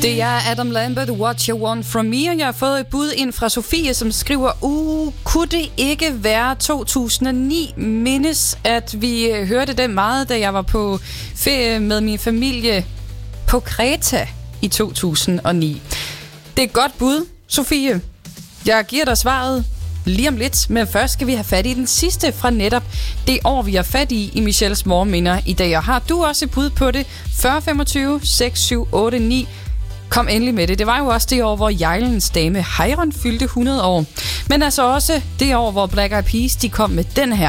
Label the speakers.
Speaker 1: Det er Adam Lambert, What You Want From Me, og jeg har fået et bud ind fra Sofie, som skriver, kunne det ikke være 2009? Mindes, at vi hørte det meget, da jeg var på ferie med min familie på Kreta i 2009. Det er et godt bud, Sofie. Jeg giver dig svaret lige om lidt, men først skal vi have fat i den sidste fra netop det år, vi har fat i Michelles morgenminder i dag. Og har du også et bud på det? 40 25 6789. Kom endelig med det. Det var jo også det år, hvor Jejlens dame Heiron fyldte 100 år. Men altså også det år, hvor Black Eyed Peas de kom med den her.